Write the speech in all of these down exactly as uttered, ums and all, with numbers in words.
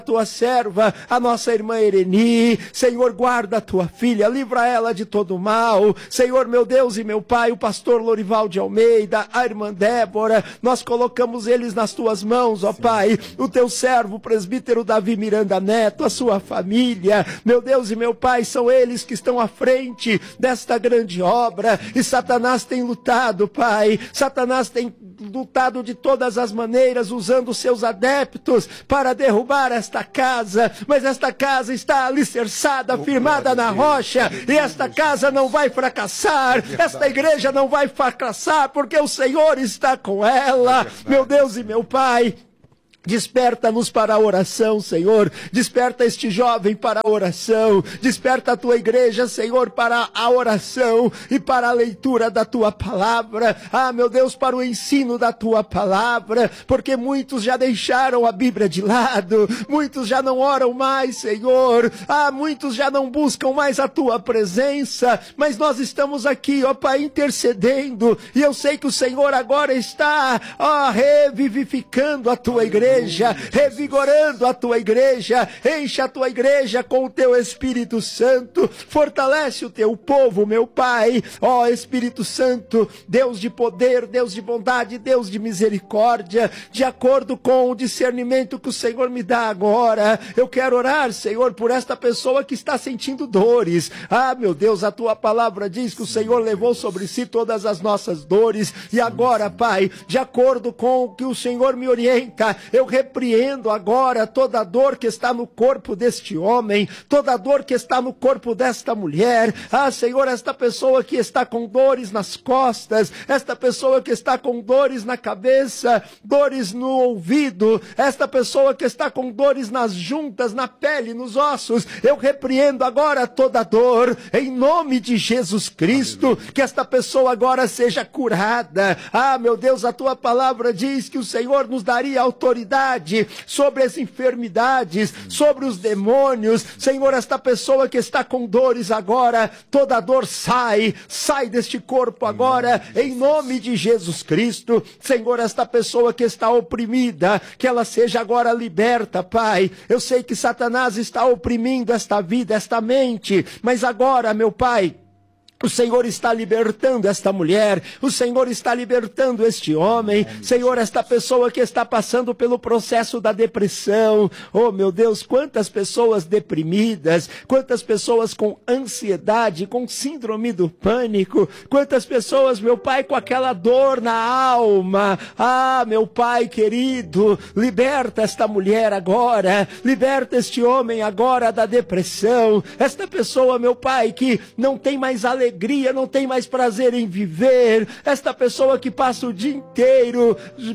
tua serva, a nossa irmã Ereni. Senhor, guarda a tua filha, livra ela de todo mal. Senhor, meu Deus e meu Pai, o pastor Lorival de Almeida, a irmã Débora, nós colocamos eles nas tuas mãos, ó Pai. O teu servo, o presbítero Davi Miranda Neto, a sua família, meu Deus e meu Pai, são eles que estão à frente desta grande obra. E Satanás tem lutado, Pai. Satanás tem lutado de todas as maneiras, usando seus adeptos para derrubar esta casa, mas esta casa está alicerçada, firmada na rocha, e esta casa não vai fracassar, esta igreja não vai fracassar, porque o Senhor está com ela. Meu Deus e meu Pai, desperta-nos para a oração, Senhor. Desperta este jovem para a oração. Desperta a tua igreja, Senhor, para a oração e para a leitura da tua palavra. Ah, meu Deus, para o ensino da tua palavra, porque muitos já deixaram a Bíblia de lado, muitos já não oram mais, Senhor. Ah, muitos já não buscam mais a tua presença, mas nós estamos aqui, ó Pai, intercedendo, e eu sei que o Senhor agora está, ó, revivificando a tua igreja, revigorando a tua igreja. Enche a tua igreja com o teu Espírito Santo, fortalece o teu povo, meu Pai. Ó Espírito Santo, Deus de poder, Deus de bondade, Deus de misericórdia, de acordo com o discernimento que o Senhor me dá agora, eu quero orar, Senhor, por esta pessoa que está sentindo dores. Ah, meu Deus, a tua palavra diz que o Senhor levou sobre si todas as nossas dores, e agora, Pai, de acordo com o que o Senhor me orienta, eu Eu repreendo agora toda dor que está no corpo deste homem, toda dor que está no corpo desta mulher. Ah, Senhor, esta pessoa que está com dores nas costas, esta pessoa que está com dores na cabeça, dores no ouvido, esta pessoa que está com dores nas juntas, na pele, nos ossos, eu repreendo agora toda dor, em nome de Jesus Cristo. Aleluia. Que esta pessoa agora seja curada. Ah, meu Deus, a tua palavra diz que o Senhor nos daria autoridade sobre as enfermidades, sobre os demônios. Senhor, esta pessoa que está com dores agora, toda dor sai, sai deste corpo agora, em nome de Jesus Cristo. Senhor, esta pessoa que está oprimida, que ela seja agora liberta, Pai. Eu sei que Satanás está oprimindo esta vida, esta mente, mas agora, meu Pai, o Senhor está libertando esta mulher, o Senhor está libertando este homem. Senhor, esta pessoa que está passando pelo processo da depressão. Oh, meu Deus, quantas pessoas deprimidas, quantas pessoas com ansiedade, com síndrome do pânico, quantas pessoas, meu Pai, com aquela dor na alma. Ah, meu Pai querido, liberta esta mulher agora, liberta este homem agora da depressão. Esta pessoa, meu Pai, que não tem mais alegria, alegria, não tem mais prazer em viver, esta pessoa que passa o dia inteiro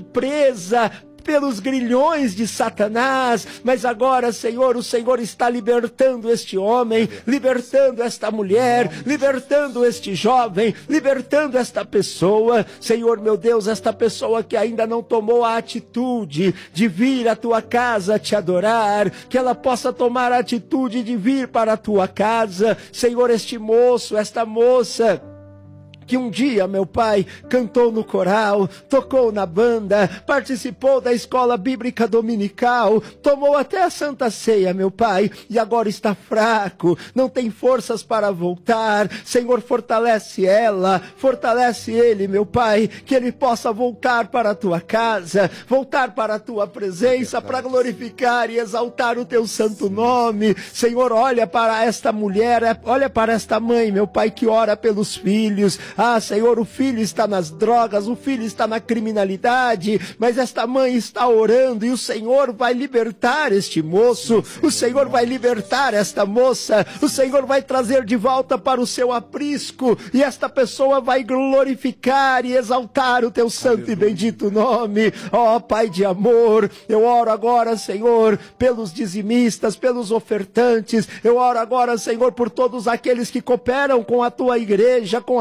presa pelos grilhões de Satanás, mas agora, Senhor, o Senhor está libertando este homem, libertando esta mulher, libertando este jovem, libertando esta pessoa. Senhor, meu Deus, esta pessoa que ainda não tomou a atitude de vir à tua casa te adorar, que ela possa tomar a atitude de vir para a tua casa. Senhor, este moço, esta moça, que um dia, meu Pai, cantou no coral, tocou na banda, participou da escola bíblica dominical, tomou até a Santa Ceia, meu Pai, e agora está fraco, não tem forças para voltar. Senhor, fortalece ela, fortalece ele, meu Pai, que ele possa voltar para a tua casa, voltar para a tua presença, para glorificar e exaltar o teu santo nome. Senhor, olha para esta mulher, olha para esta mãe, meu Pai, que ora pelos filhos. Ah, Senhor, o filho está nas drogas, o filho está na criminalidade, mas esta mãe está orando e o Senhor vai libertar este moço, o Senhor vai libertar esta moça, o Senhor vai trazer de volta para o seu aprisco e esta pessoa vai glorificar e exaltar o teu santo e bendito nome. Ó Pai de amor, eu oro agora, Senhor, pelos dizimistas, pelos ofertantes, eu oro agora, Senhor, por todos aqueles que cooperam com a tua igreja, com a tua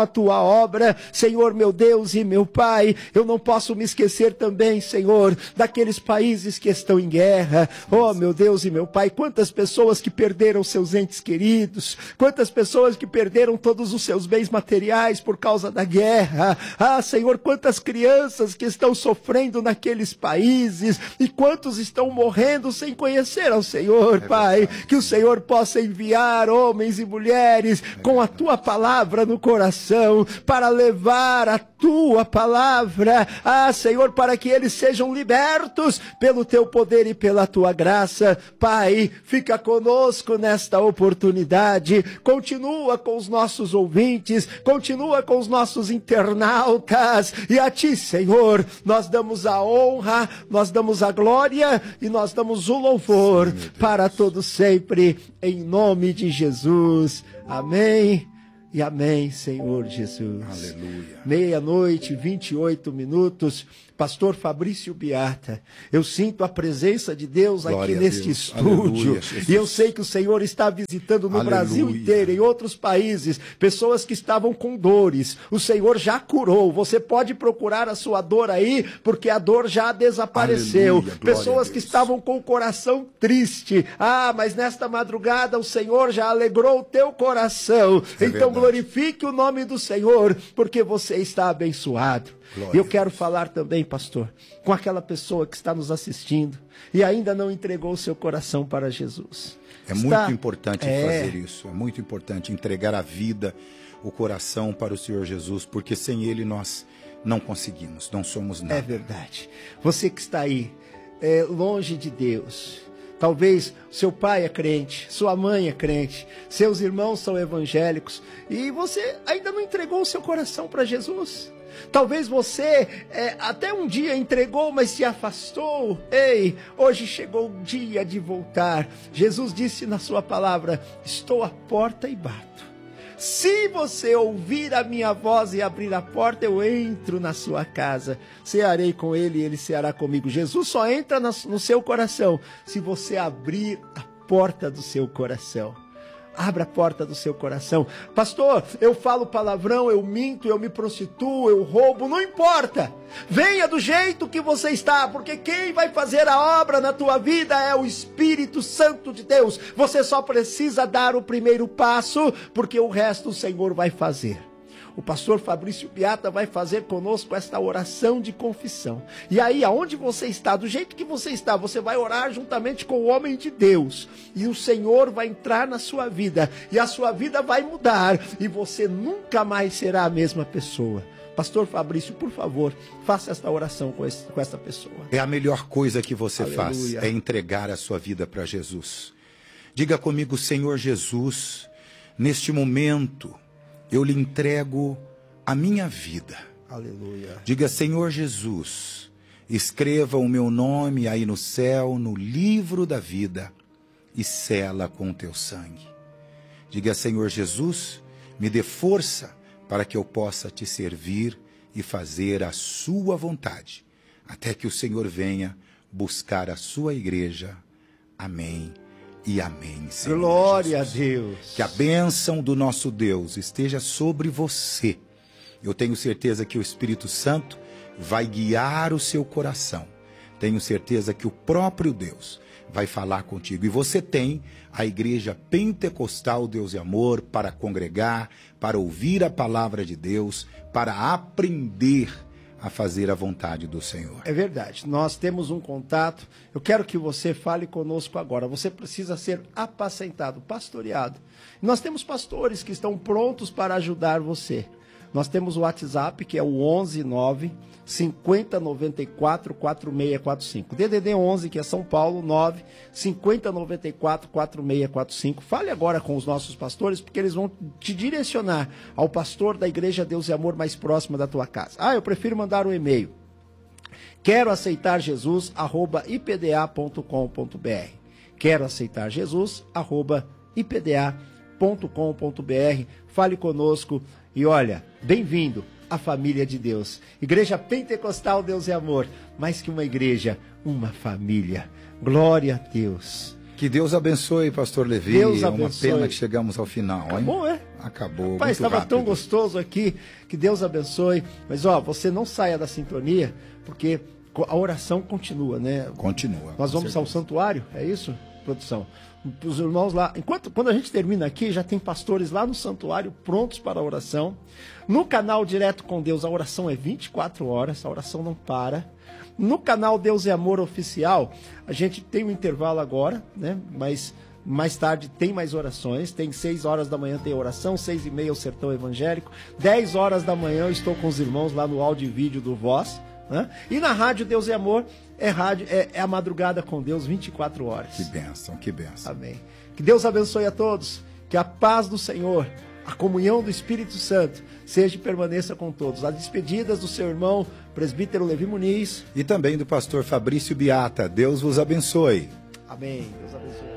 obra. Senhor, meu Deus e meu Pai, eu não posso me esquecer também, Senhor, daqueles países que estão em guerra. Oh, meu Deus e meu Pai, quantas pessoas que perderam seus entes queridos, quantas pessoas que perderam todos os seus bens materiais por causa da guerra. Ah, Senhor, quantas crianças que estão sofrendo naqueles países e quantos estão morrendo sem conhecer ao Senhor, é Pai. Verdade. Que o Senhor possa enviar homens e mulheres é com a Tua palavra no coração para levar a Tua palavra, ah, Senhor, para que eles sejam libertos pelo Teu poder e pela Tua graça. Pai, fica conosco nesta oportunidade, continua com os nossos ouvintes, continua com os nossos internautas, e a Ti, Senhor, nós damos a honra, nós damos a glória e nós damos o louvor. Sim, para todos sempre, em nome de Jesus. Amém. E amém, Senhor Jesus. Aleluia. Meia-noite, vinte e oito minutos. Pastor Fabrício Biata, eu sinto a presença de Deus Glória aqui neste Deus. Estúdio. Aleluia, e eu sei que o Senhor está visitando no Aleluia. Brasil inteiro, em outros países, pessoas que estavam com dores. O Senhor já curou. Você pode procurar a sua dor aí, porque a dor já desapareceu. Pessoas que estavam com o coração triste. Ah, mas nesta madrugada o Senhor já alegrou o teu coração. É então verdade. Glorifique o nome do Senhor, porque você está abençoado. E eu quero falar também, pastor, com aquela pessoa que está nos assistindo e ainda não entregou o seu coração para Jesus. É está... muito importante é... fazer isso, é muito importante entregar a vida, o coração para o Senhor Jesus, porque sem Ele nós não conseguimos, não somos nada. É verdade. Você que está aí, é, longe de Deus, talvez seu pai é crente, sua mãe é crente, seus irmãos são evangélicos e você ainda não entregou o seu coração para Jesus. Talvez você é, até um dia entregou, mas se afastou. Ei, hoje chegou o dia de voltar. Jesus disse na sua palavra: estou à porta e bato. Se você ouvir a minha voz e abrir a porta, eu entro na sua casa. Cearei com ele e ele ceará comigo. Jesus só entra no seu coração se você abrir a porta do seu coração. Abra a porta do seu coração. Pastor, eu falo palavrão, eu minto, eu me prostituo, eu roubo, não importa. Venha do jeito que você está, porque quem vai fazer a obra na tua vida é o Espírito Santo de Deus. Você só precisa dar o primeiro passo, porque o resto o Senhor vai fazer. O pastor Fabrício Biata vai fazer conosco esta oração de confissão. E aí, aonde você está, do jeito que você está, você vai orar juntamente com o homem de Deus. E o Senhor vai entrar na sua vida. E a sua vida vai mudar. E você nunca mais será a mesma pessoa. Pastor Fabrício, por favor, faça esta oração com, esse, com esta pessoa. É a melhor coisa que você Aleluia. Faz, é entregar a sua vida para Jesus. Diga comigo: Senhor Jesus, neste momento eu lhe entrego a minha vida. Aleluia. Diga: Senhor Jesus, escreva o meu nome aí no céu, no livro da vida, e sela com o teu sangue. Diga: Senhor Jesus, me dê força para que eu possa te servir e fazer a sua vontade, até que o Senhor venha buscar a sua igreja. Amém. E amém, Senhor. Glória Jesus. a Deus. Que a bênção do nosso Deus esteja sobre você. Eu tenho certeza que o Espírito Santo vai guiar o seu coração. Tenho certeza que o próprio Deus vai falar contigo. E você tem a Igreja Pentecostal Deus e Amor para congregar, para ouvir a palavra de Deus, para aprender a fazer a vontade do Senhor. É verdade, nós temos um contato. Eu quero que você fale conosco agora. Você precisa ser apacentado, pastoreado. Nós temos pastores que estão prontos para ajudar você. Nós temos o WhatsApp, que é o onze nove cinquenta noventa e quatro quarenta e seis quarenta e cinco. D D D onze, que é São Paulo, nove cinquenta noventa e quatro quarenta e seis quarenta e cinco. Fale agora com os nossos pastores, porque eles vão te direcionar ao pastor da Igreja Deus e Amor mais próxima da tua casa. Ah, eu prefiro mandar um e-mail. Quero aceitar Jesus, arroba i p d a ponto com ponto b r. Quero aceitar Jesus, arroba i p d a ponto com ponto b r. Fale conosco e olha, bem-vindo à família de Deus. Igreja Pentecostal Deus e Amor, mais que uma igreja, uma família. Glória a Deus. Que Deus abençoe, pastor Levi. Deus é uma abençoe. pena que chegamos ao final, hein? Acabou, é? Acabou. Pai, muito estava rápido. tão gostoso aqui. Que Deus abençoe. Mas, ó, você não saia da sintonia, porque a oração continua, né? Continua. Nós com vamos ao certeza. santuário, é isso, produção? Os irmãos lá, enquanto quando a gente termina aqui, já tem pastores lá no santuário prontos para a oração. No canal Direto com Deus, a oração é vinte e quatro horas, a oração não para. No canal Deus é Amor Oficial, a gente tem um intervalo agora, né? Mas mais tarde tem mais orações. Tem seis horas da manhã tem oração, seis e meia o Sertão Evangélico, dez horas da manhã eu estou com os irmãos lá no áudio e vídeo do Voz. Né? E na rádio Deus é Amor, é, rádio, é, é a madrugada com Deus vinte e quatro horas. Que bênção, que bênção. Amém. Que Deus abençoe a todos, que a paz do Senhor, a comunhão do Espírito Santo seja e permaneça com todos. As despedidas do seu irmão, presbítero Levi Muniz. E também do pastor Fabrício Biata. Deus vos abençoe. Amém. Deus abençoe.